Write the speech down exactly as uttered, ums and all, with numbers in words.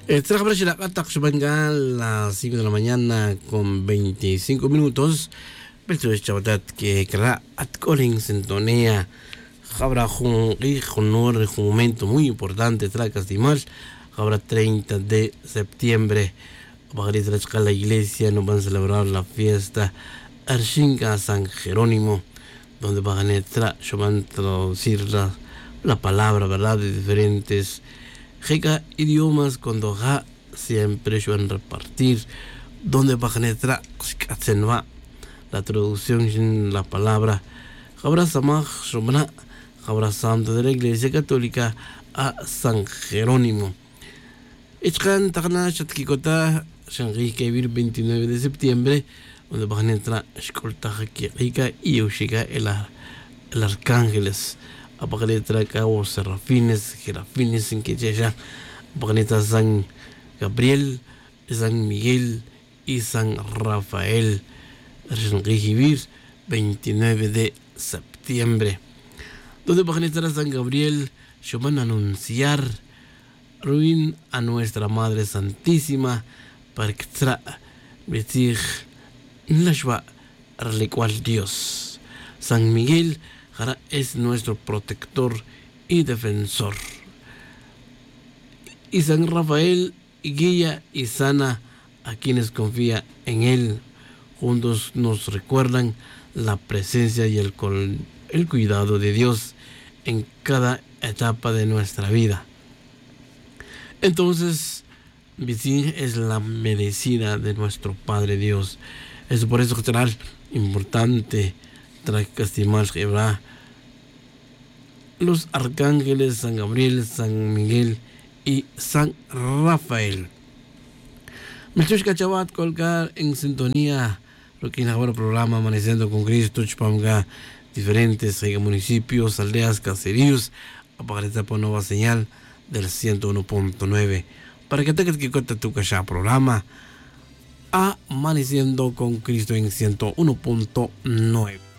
Trabajo la Atak Shubangal a las cinco de la mañana con veinticinco minutos. Pero es chabatat que será Atcoling Sintonía. Habrá un honor, un momento muy importante, Tracas de Mal. Habrá treinta de septiembre. A la iglesia nos van a celebrar la fiesta Arshinga San Jerónimo, donde van a traducir la, la palabra, ¿verdad?, de diferentes Jeka idiomas cuando ja siempre van a repartir donde va a generar la traducción en la palabra Jabra Samaj Shomana Jabra Santo de la Iglesia Católica a San Jerónimo. Echkan Tagna Chatkikota Shangi Kevir veintinueve de septiembre, donde va a generar Escolta Jeka y Ushika el, el Arcángeles. Apaganeta o serafines, jerafines en que ya apaganeta San Gabriel, San Miguel y San Rafael. Recibir veintinueve de septiembre. Donde apaganeta San Gabriel, se van a anunciar ruin a nuestra Madre Santísima para que tra decir Nashwa relicual Dios. San Miguel es nuestro protector y defensor. Y San Rafael guía y sana a quienes confían en él. Juntos nos recuerdan la presencia y el, el cuidado de Dios en cada etapa de nuestra vida. Entonces, Vicín es la medicina de nuestro Padre Dios. Es por eso que será importante estimar los arcángeles San Gabriel, San Miguel y San Rafael. Mechushka Chabat colgar en sintonía lo que ahora el programa Amaneciendo con Cristo, Chupamga, diferentes municipios, aldeas, caseríos, aparece por nueva señal del ciento uno punto nueve. Para que te que cuenta tu casa programa Amaneciendo con Cristo en ciento uno punto nueve.